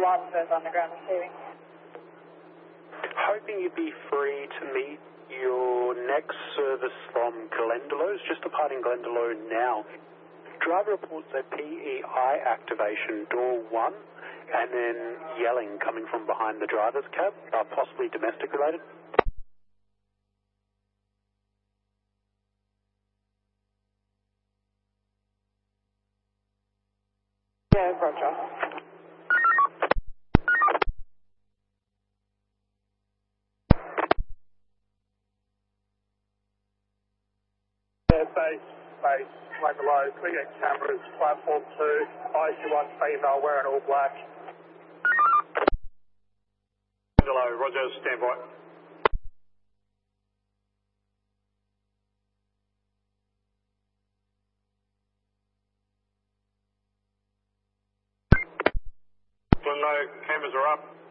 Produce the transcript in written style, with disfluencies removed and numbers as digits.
1 says underground receiving. Hoping you'd be free to meet your next service from Glendalough, just departing Glendalough now. Driver reports a PEI activation, door 1, and then yelling coming from behind the driver's cab, possibly domestic related. Yeah, roger. Base, way below, we get cameras, platform 2, IC1 female wearing all black. Hello, roger, stand by. Glenlow, cameras are up.